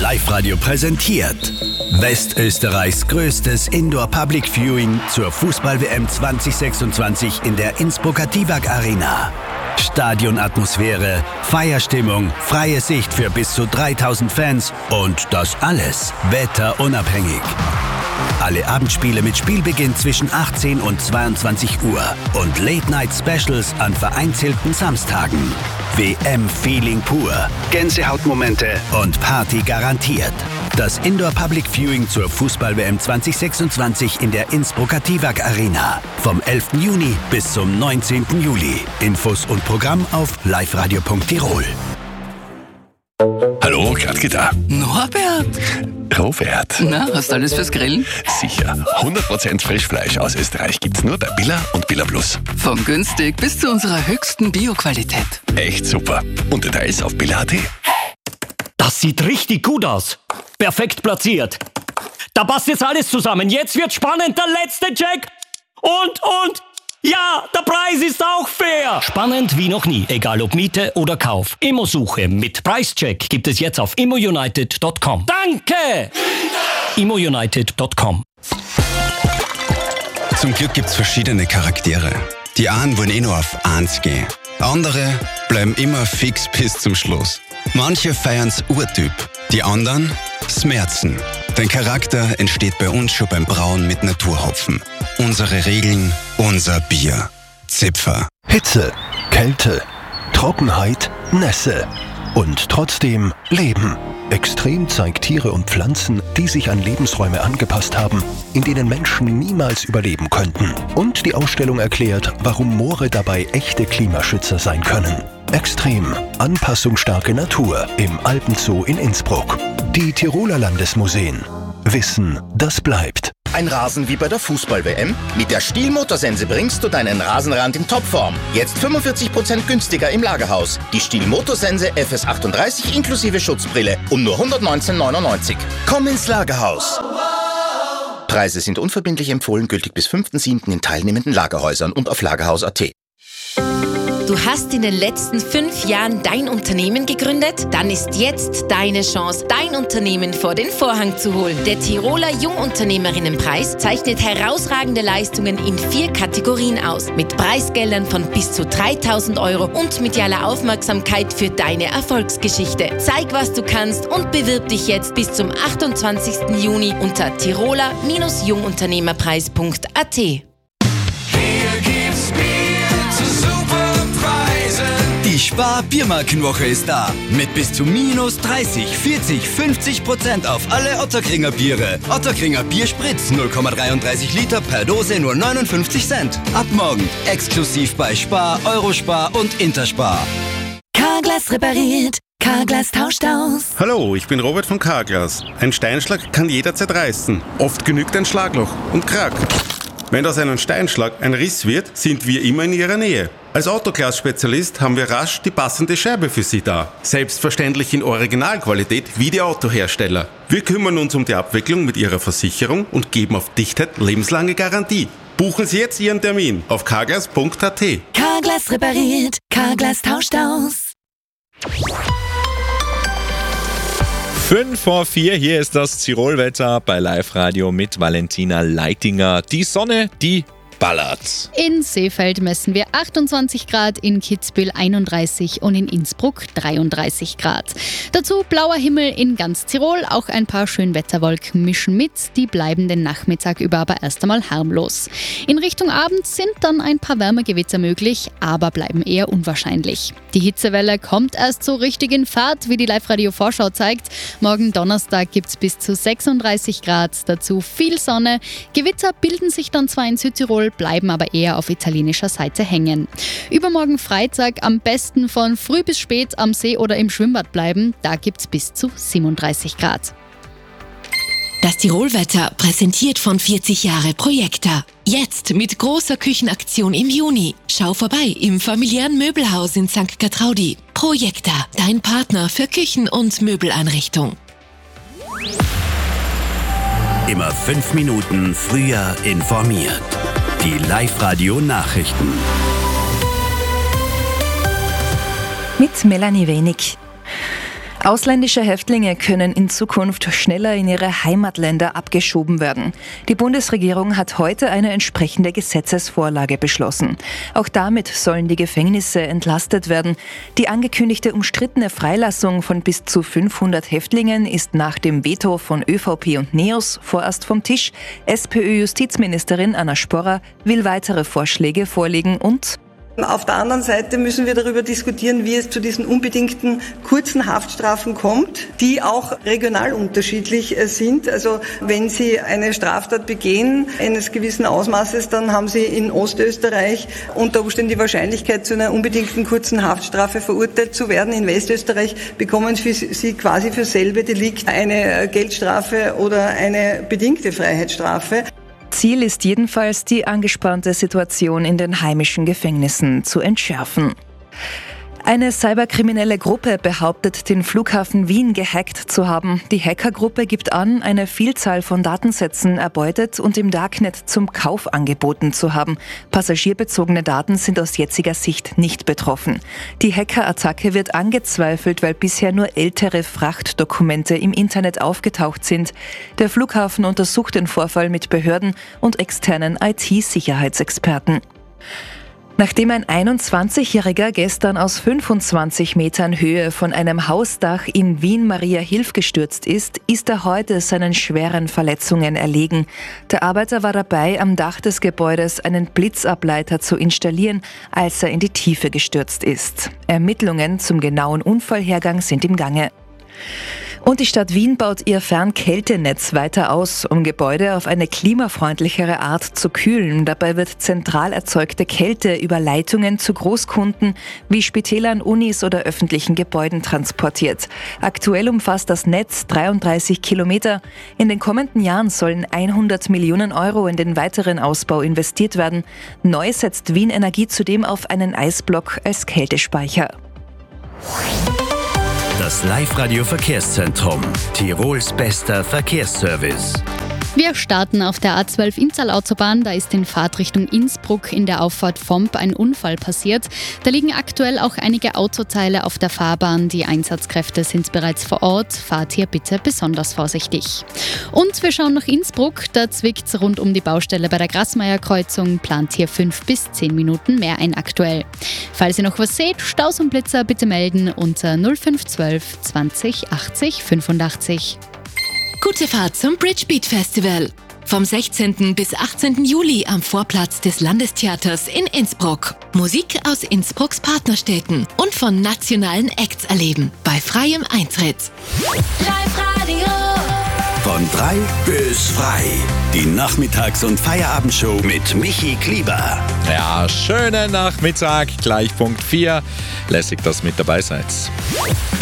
Live-Radio präsentiert Westösterreichs größtes Indoor-Public-Viewing zur Fußball-WM 2026 in der Innsbrucker Tivag Arena. Stadionatmosphäre, Feierstimmung, freie Sicht für bis zu 3000 Fans und das alles wetterunabhängig. Alle Abendspiele mit Spielbeginn zwischen 18 und 22 Uhr und Late-Night-Specials an vereinzelten Samstagen. WM-Feeling pur, Gänsehautmomente und Party garantiert. Das Indoor-Public-Viewing zur Fußball-WM 2026 in der Innsbrucker Tivag Arena. Vom 11. Juni bis zum 19. Juli. Infos und Programm auf liveradio.tirol. Hallo, Gradke da. Norbert! Robert. Na, hast du alles fürs Grillen? Sicher. 100% Frischfleisch aus Österreich gibt's nur bei Billa und Billa Plus. Von günstig bis zu unserer höchsten Bio-Qualität. Echt super. Und Details auf billa.at. Das sieht richtig gut aus. Perfekt platziert. Da passt jetzt alles zusammen. Jetzt wird spannend, der letzte Check. Und, ja, der Preis ist auch fair. Spannend wie noch nie, egal ob Miete oder Kauf. Immosuche mit Preischeck gibt es jetzt auf immounited.com. Danke! immounited.com. Zum Glück gibt's verschiedene Charaktere. Die einen wollen nur auf 1 gehen. Andere bleiben immer fix bis zum Schluss. Manche feiern's Urtyp, die anderen Smerzen. Dein Charakter entsteht bei uns schon beim Brauen mit Naturhopfen. Unsere Regeln, unser Bier. Zipfer. Hitze, Kälte, Trockenheit, Nässe. Und trotzdem Leben. Extrem zeigt Tiere und Pflanzen, die sich an Lebensräume angepasst haben, in denen Menschen niemals überleben könnten. Und die Ausstellung erklärt, warum Moore dabei echte Klimaschützer sein können. Extrem, anpassungsstarke Natur im Alpenzoo in Innsbruck. Die Tiroler Landesmuseen. Wissen, das bleibt. Ein Rasen wie bei der Fußball-WM? Mit der Stihl Motorsense bringst du deinen Rasenrand in Topform. Jetzt 45% günstiger im Lagerhaus. Die Stihl Motorsense FS38 inklusive Schutzbrille um nur 119,99. Komm ins Lagerhaus. Preise sind unverbindlich empfohlen, gültig bis 5.7. in teilnehmenden Lagerhäusern und auf lagerhaus.at. Du hast in den letzten 5 Jahren dein Unternehmen gegründet? Dann ist jetzt deine Chance, dein Unternehmen vor den Vorhang zu holen. Der Tiroler Jungunternehmerinnenpreis zeichnet herausragende Leistungen in 4 Kategorien aus. Mit Preisgeldern von bis zu 3.000 € und medialer Aufmerksamkeit für deine Erfolgsgeschichte. Zeig, was du kannst und bewirb dich jetzt bis zum 28. Juni unter tiroler-jungunternehmerpreis.at. Die Spar-Biermarkenwoche ist da. Mit bis zu minus 30, 40, 50% auf alle Otterkringer Biere. Otterkringer Bierspritz 0,33 Liter per Dose nur 59 Cent. Ab morgen exklusiv bei Spar, Eurospar und Interspar. Carglass repariert. Carglass tauscht aus. Hallo, ich bin Robert von Carglass. Ein Steinschlag kann jederzeit reißen. Oft genügt ein Schlagloch und Krack. Wenn aus einem Steinschlag ein Riss wird, sind wir immer in Ihrer Nähe. Als Autoglas-Spezialist haben wir rasch die passende Scheibe für Sie da. Selbstverständlich in Originalqualität wie die Autohersteller. Wir kümmern uns um die Abwicklung mit Ihrer Versicherung und geben auf Dichtheit lebenslange Garantie. Buchen Sie jetzt Ihren Termin auf carglass.at. Carglass repariert. Carglass tauscht aus. 5:04, hier ist das Tirolwetter bei Live-Radio mit Valentina Leitinger. Die Sonne, die ballert. In Seefeld messen wir 28 Grad, in Kitzbühel 31 und in Innsbruck 33 Grad. Dazu blauer Himmel in ganz Tirol, auch ein paar Schönwetterwolken mischen mit, die bleiben den Nachmittag über aber erst einmal harmlos. In Richtung Abend sind dann ein paar Wärmegewitter möglich, aber bleiben eher unwahrscheinlich. Die Hitzewelle kommt erst so richtig in Fahrt, wie die Live-Radio-Vorschau zeigt. Morgen Donnerstag gibt es bis zu 36 Grad, dazu viel Sonne. Gewitter bilden sich dann zwar in Südtirol, bleiben aber eher auf italienischer Seite hängen. Übermorgen Freitag am besten von früh bis spät am See oder im Schwimmbad bleiben. Da gibt's bis zu 37 Grad. Das Tirolwetter präsentiert von 40 Jahre Projekta. Jetzt mit großer Küchenaktion im Juni. Schau vorbei im familiären Möbelhaus in St. Gertraudi. Projekta, dein Partner für Küchen- und Möbeleinrichtung. Immer 5 Minuten früher informiert. Die Live-Radio-Nachrichten. Mit Melanie Wenig. Ausländische Häftlinge können in Zukunft schneller in ihre Heimatländer abgeschoben werden. Die Bundesregierung hat heute eine entsprechende Gesetzesvorlage beschlossen. Auch damit sollen die Gefängnisse entlastet werden. Die angekündigte umstrittene Freilassung von bis zu 500 Häftlingen ist nach dem Veto von ÖVP und NEOS vorerst vom Tisch. SPÖ-Justizministerin Anna Sporrer will weitere Vorschläge vorlegen und auf der anderen Seite müssen wir darüber diskutieren, wie es zu diesen unbedingten kurzen Haftstrafen kommt, die auch regional unterschiedlich sind. Also wenn Sie eine Straftat begehen eines gewissen Ausmaßes, dann haben Sie in Ostösterreich unter Umständen die Wahrscheinlichkeit, zu einer unbedingten kurzen Haftstrafe verurteilt zu werden. In Westösterreich bekommen Sie quasi für selbe Delikt eine Geldstrafe oder eine bedingte Freiheitsstrafe. Ziel ist jedenfalls, die angespannte Situation in den heimischen Gefängnissen zu entschärfen. Eine cyberkriminelle Gruppe behauptet, den Flughafen Wien gehackt zu haben. Die Hackergruppe gibt an, eine Vielzahl von Datensätzen erbeutet und im Darknet zum Kauf angeboten zu haben. Passagierbezogene Daten sind aus jetziger Sicht nicht betroffen. Die Hackerattacke wird angezweifelt, weil bisher nur ältere Frachtdokumente im Internet aufgetaucht sind. Der Flughafen untersucht den Vorfall mit Behörden und externen IT-Sicherheitsexperten. Nachdem ein 21-Jähriger gestern aus 25 Metern Höhe von einem Hausdach in Wien-Mariahilf gestürzt ist, ist er heute seinen schweren Verletzungen erlegen. Der Arbeiter war dabei, am Dach des Gebäudes einen Blitzableiter zu installieren, als er in die Tiefe gestürzt ist. Ermittlungen zum genauen Unfallhergang sind im Gange. Und die Stadt Wien baut ihr Fernkältenetz weiter aus, um Gebäude auf eine klimafreundlichere Art zu kühlen. Dabei wird zentral erzeugte Kälte über Leitungen zu Großkunden wie Spitälern, Unis oder öffentlichen Gebäuden transportiert. Aktuell umfasst das Netz 33 Kilometer. In den kommenden Jahren sollen 100 Millionen Euro in den weiteren Ausbau investiert werden. Neu setzt Wien Energie zudem auf einen Eisblock als Kältespeicher. Das Live-Radio-Verkehrszentrum. Tirols bester Verkehrsservice. Wir starten auf der A12 Inntal-Autobahn. Da ist in Fahrtrichtung Innsbruck in der Auffahrt Vomp ein Unfall passiert. Da liegen aktuell auch einige Autoteile auf der Fahrbahn. Die Einsatzkräfte sind bereits vor Ort. Fahrt hier bitte besonders vorsichtig. Und wir schauen nach Innsbruck. Da zwickt's rund um die Baustelle bei der Grasmeier-Kreuzung. Plant hier 5 bis 10 Minuten mehr ein aktuell. Falls ihr noch was seht, Staus und Blitzer bitte melden unter 0512 20 80 85. Gute Fahrt zum Bridge Beat Festival. Vom 16. bis 18. Juli am Vorplatz des Landestheaters in Innsbruck. Musik aus Innsbrucks Partnerstädten und von nationalen Acts erleben. Bei freiem Eintritt. Live-Radio. Von 3 bis frei. Die Nachmittags- und Feierabendshow mit Michi Klieber. Ja, schönen Nachmittag, gleich Punkt 4. Lässig, dass mit dabei seid.